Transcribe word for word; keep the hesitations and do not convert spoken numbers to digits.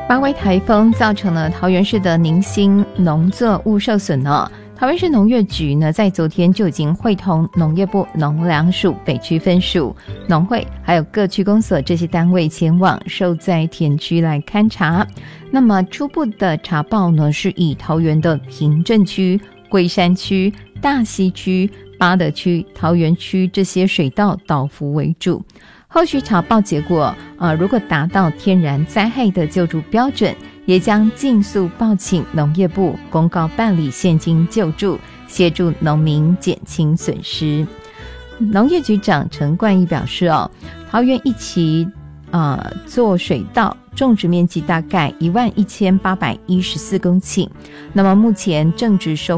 八威台风造成了桃园市的宁兴农作物受损了。桃园市农业局呢，在昨天就已经会同农业部农粮署北区分署、农会还有各区公所这些单位前往受灾田区来勘察。那么初步的查报呢，是以桃园的平镇区、龟山区、大溪区、八德区、桃园区这些水稻倒伏为主。后续查报结果，呃，如果达到天然灾害的救助标准，也将尽速报请农业部公告办理现金救助，协助农民减轻损失。农业局长陈冠义表示，哦，桃园一期呃做水稻种植面积大概一万一千八百一十四公顷，那么目前正值收